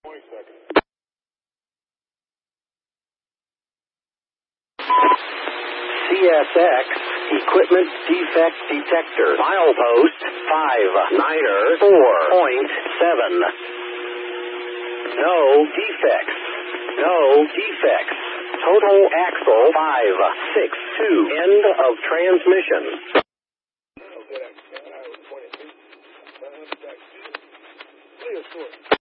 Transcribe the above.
20 seconds. CSX Equipment Defect Detector. Milepost 59er 4.7. No defects. No defects. Total axle 562. End of transmission. Okay, that's 22. Clear short.